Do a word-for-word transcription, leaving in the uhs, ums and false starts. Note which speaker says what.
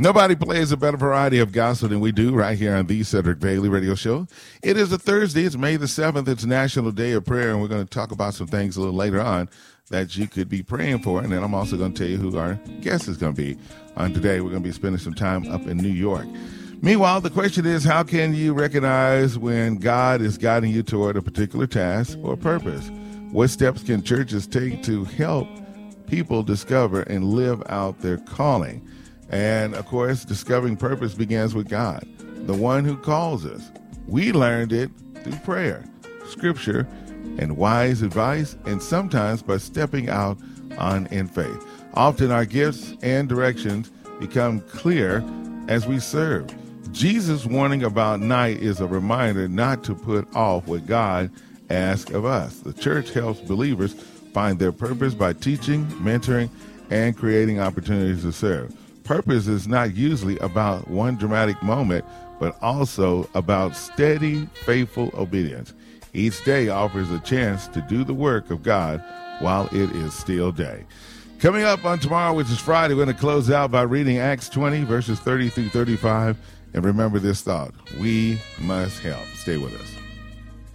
Speaker 1: Nobody plays a better variety of gospel than we do right here on the Cedric Bailey Radio Show. It is a Thursday. It's May the seventh. It's National Day of Prayer, and we're going to talk about some things a little later on that you could be praying for. And then I'm also going to tell you who our guest is going to be on today. We're going to be spending some time up in New York. Meanwhile, the question is, how can you recognize when God is guiding you toward a particular task or purpose? What steps can churches take to help people discover and live out their calling? And, of course, discovering purpose begins with God, the one who calls us. We learned it through prayer, scripture, and wise advice, and sometimes by stepping out on in faith. Often our gifts and directions become clear as we serve. Jesus' warning about night is a reminder not to put off what God asks of us. The church helps believers find their purpose by teaching, mentoring, and creating opportunities to serve. Purpose is not usually about one dramatic moment, but also about steady, faithful obedience. Each day offers a chance to do the work of God while it is still day. Coming up on tomorrow, which is Friday, we're going to close out by reading Acts twenty, verses thirty through thirty-five. And remember this thought: we must help. Stay with us.